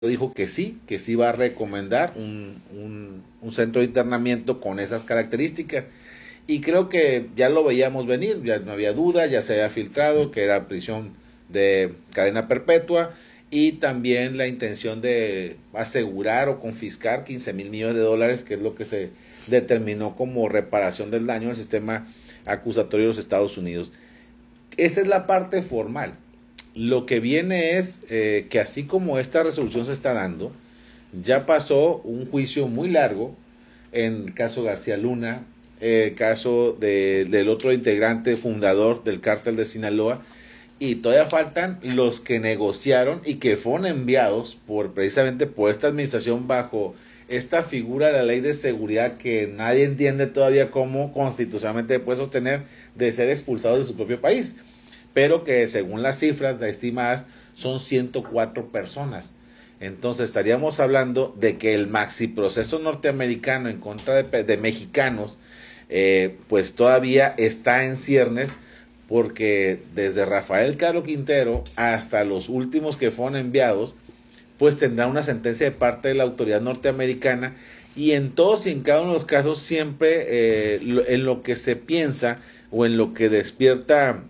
dijo que sí va a recomendar un centro de internamiento con esas características. Y creo que ya lo veíamos venir, ya no había duda, ya se había filtrado que era prisión de cadena perpetua y también la intención de asegurar o confiscar 15,000 millones de dólares, que es lo que se determinó como reparación del daño al sistema acusatorio de los Estados Unidos. Esa es la parte formal. Lo que viene es que así como esta resolución se está dando, ya pasó un juicio muy largo en el caso García Luna, caso del otro integrante fundador del cártel de Sinaloa, y todavía faltan los que negociaron y que fueron enviados precisamente por esta administración bajo esta figura de la ley de seguridad que nadie entiende todavía cómo constitucionalmente puede sostener de ser expulsados de su propio país, pero que según las cifras estimadas son 104 personas. Entonces estaríamos hablando de que el maxi proceso norteamericano en contra de mexicanos pues todavía está en ciernes, porque desde Rafael Caro Quintero hasta los últimos que fueron enviados pues tendrá una sentencia de parte de la autoridad norteamericana, y en todos y en cada uno de los casos siempre en lo que se piensa o en lo que despierta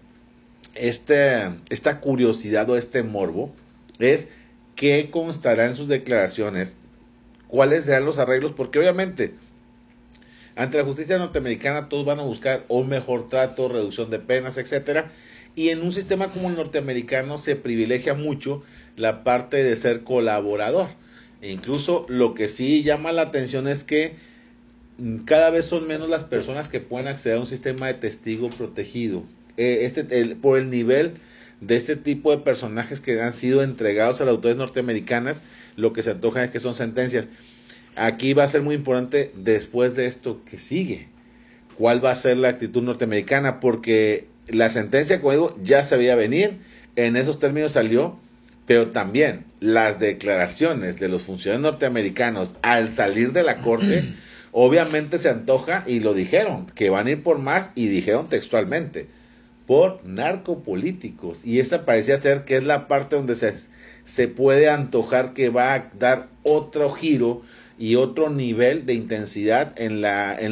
esta curiosidad o este morbo es qué constará en sus declaraciones, cuáles serán los arreglos, porque obviamente ante la justicia norteamericana todos van a buscar un mejor trato, reducción de penas, etcétera, y en un sistema como el norteamericano se privilegia mucho la parte de ser colaborador. E incluso lo que sí llama la atención es que cada vez son menos las personas que pueden acceder a un sistema de testigo protegido. Por el nivel de este tipo de personajes que han sido entregados a las autoridades norteamericanas, lo que se antoja es que son sentencias. Aquí va a ser muy importante después de esto que sigue, cuál va a ser la actitud norteamericana, porque la sentencia, como digo, ya se veía venir, en esos términos salió, pero también las declaraciones de los funcionarios norteamericanos al salir de la corte, obviamente se antoja, y lo dijeron, que van a ir por más, y dijeron textualmente, por narcopolíticos, y esa parecía ser que es la parte donde se puede antojar que va a dar otro giro y otro nivel de intensidad en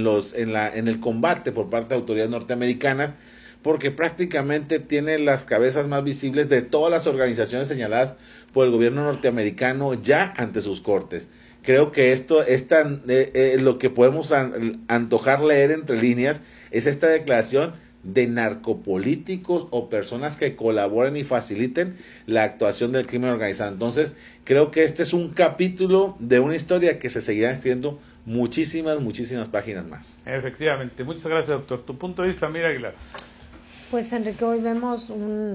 el combate por parte de autoridades norteamericanas, porque prácticamente tiene las cabezas más visibles de todas las organizaciones señaladas por el gobierno norteamericano ya ante sus cortes. Creo que esto es lo que podemos antojar leer entre líneas es esta declaración de narcopolíticos o personas que colaboren y faciliten la actuación del crimen organizado. Entonces, creo que este es un capítulo de una historia que se seguirá escribiendo muchísimas páginas más. Efectivamente. Muchas gracias, doctor. Tu punto de vista, Mira Aguilar. Pues, Enrique, hoy vemos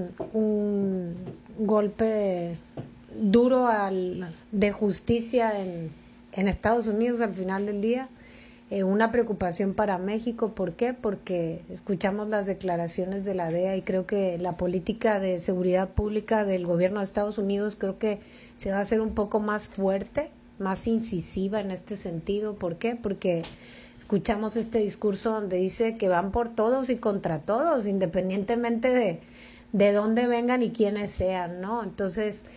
un golpe duro de justicia en Estados Unidos al final del día. Una preocupación para México. ¿Por qué? Porque escuchamos las declaraciones de la DEA y creo que la política de seguridad pública del gobierno de Estados Unidos creo que se va a hacer un poco más fuerte, más incisiva en este sentido. ¿Por qué? Porque escuchamos este discurso donde dice que van por todos y contra todos, independientemente de dónde vengan y quiénes sean, ¿no? Entonces,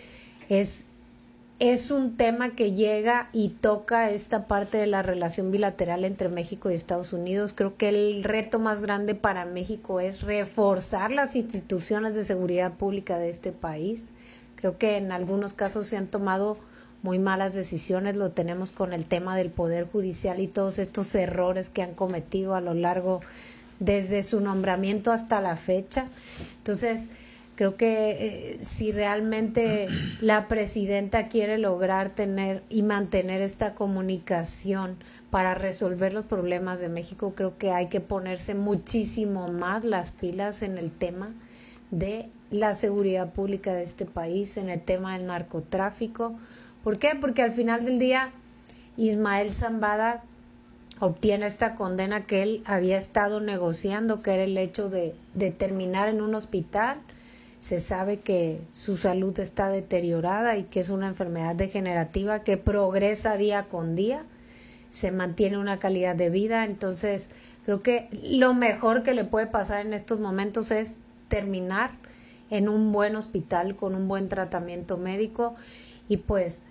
es un tema que llega y toca esta parte de la relación bilateral entre México y Estados Unidos. Creo que el reto más grande para México es reforzar las instituciones de seguridad pública de este país. Creo que en algunos casos se han tomado muy malas decisiones, lo tenemos con el tema del Poder Judicial y todos estos errores que han cometido a lo largo desde su nombramiento hasta la fecha. Entonces, creo que si realmente la presidenta quiere lograr tener y mantener esta comunicación para resolver los problemas de México, creo que hay que ponerse muchísimo más las pilas en el tema de la seguridad pública de este país, en el tema del narcotráfico. ¿Por qué? Porque al final del día Ismael Zambada obtiene esta condena que él había estado negociando, que era el hecho de terminar en un hospital. Se sabe que su salud está deteriorada y que es una enfermedad degenerativa que progresa día con día, se mantiene una calidad de vida. Entonces, creo que lo mejor que le puede pasar en estos momentos es terminar en un buen hospital con un buen tratamiento médico y pues